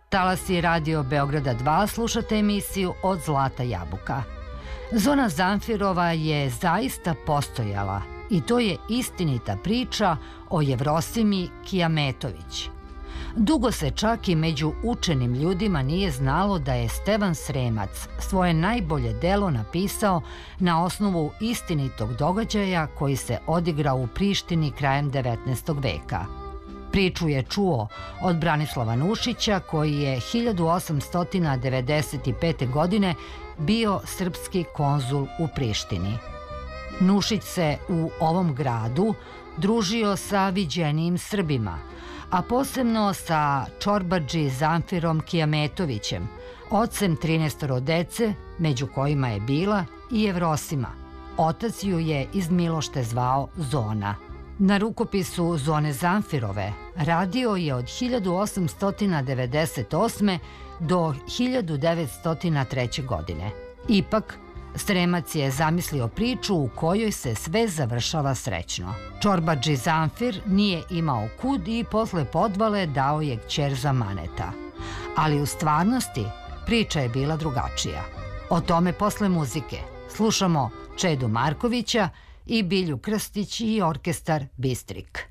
Talasi Radio Beograda 2, slušate emisiju Od zlata jabuka. Zona Zamfirova je zaista postojala i to je istinita priča o Jevrosimi Kijametović. Dugo se čak i među učenim ljudima nije znalo da je Stevan Sremac svoje najbolje delo napisao na osnovu istinitog događaja koji se odigrao u Prištini krajem 19. veka. Priču je čuo od Branislava Nušića, koji je 1895. godine bio srpski konzul u Prištini. Nušić se u ovom gradu družio sa viđenijim Srbima, a posebno sa čorbadži Zamfirom Kijametovićem, ocem 13 dece, među kojima je bila i Jevrosima. Otac ju je iz Milošte zvao Zona. Na rukopisu Zone Zamfirove radio je od 1898. do 1903. godine. Ipak, Sremac je zamislio priču u kojoj se sve završava srećno. Čorbadži Zamfir nije imao kud i posle podvale dao je kćer za maneta. Ali u stvarnosti priča je bila drugačija. O tome posle muzike. Slušamo Čedu Markovića i Bilju Krstić i orkestar Bistrik.